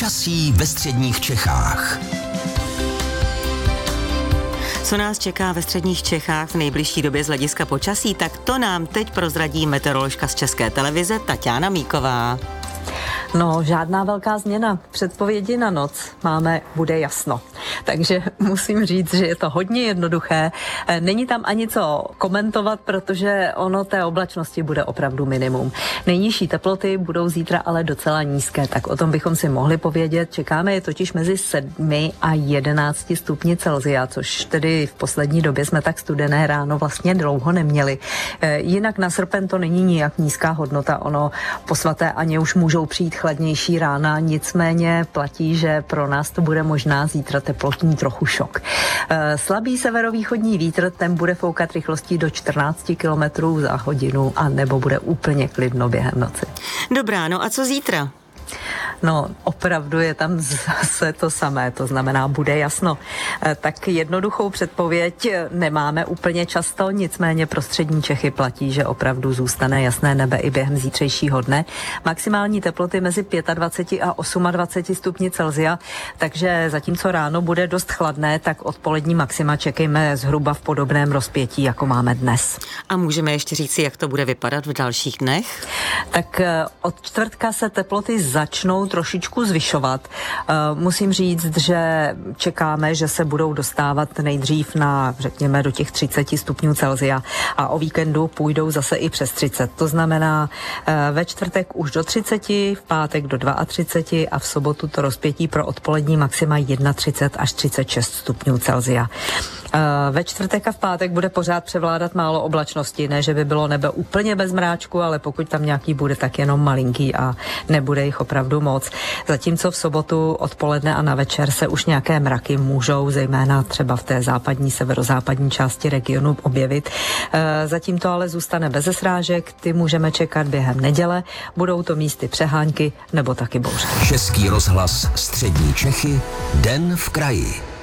Počasí ve středních Čechách. Co nás čeká ve středních Čechách v nejbližší době z hlediska počasí, tak to nám teď prozradí meteoroložka z České televize Taťána Míková. No, žádná velká změna. Předpovědi na noc bude jasno. Takže musím říct, že je to hodně jednoduché. Není tam ani co komentovat, protože ono té oblačnosti bude opravdu minimum. Nejnižší teploty budou zítra ale docela nízké, tak o tom bychom si mohli povědět. Čekáme je totiž mezi 7 a 11 stupni Celsia, což tedy v poslední době jsme tak studené ráno vlastně dlouho neměli. Jinak na srpen to není nijak nízká hodnota. Ono po svaté Aně už můžou přijít chladnější rána, nicméně platí, že pro nás to bude možná zítra teplotní trochu šok. Slabý severovýchodní vítr, ten bude foukat rychlostí do 14 km za hodinu a nebo bude úplně klidno během noci. Dobrá, no a co zítra? No, opravdu je tam zase to samé, to znamená, bude jasno. Tak jednoduchou předpověď nemáme úplně často, nicméně pro střední Čechy platí, že opravdu zůstane jasné nebe i během zítřejšího dne. Maximální teploty mezi 25 a 28 stupni Celsia, takže zatímco ráno bude dost chladné, tak odpolední maxima čekejme zhruba v podobném rozpětí, jako máme dnes. A můžeme ještě říct si, jak to bude vypadat v dalších dnech? Tak od čtvrtka se teploty začnou trošičku zvyšovat. Musím říct, že čekáme, že se budou dostávat nejdřív na, řekněme, do těch 30 stupňů Celsia a o víkendu půjdou zase i přes 30. To znamená ve čtvrtek už do 30, v pátek do 32 a v sobotu to rozpětí pro odpolední maxima 31 až 36 stupňů Celsia. Ve čtvrtek a v pátek bude pořád převládat málo oblačnosti, ne, že by bylo nebe úplně bez mráčku, ale pokud tam nějaký bude, tak jenom malinký a nebude jich opravdu moc. Zatímco v sobotu odpoledne a na večer se už nějaké mraky můžou, zejména třeba v té západní, severozápadní části regionu objevit. Zatím to ale zůstane beze srážek, ty můžeme čekat během neděle, budou to místy přehánky nebo taky bouřky. Český rozhlas střední Čechy, den v kraji.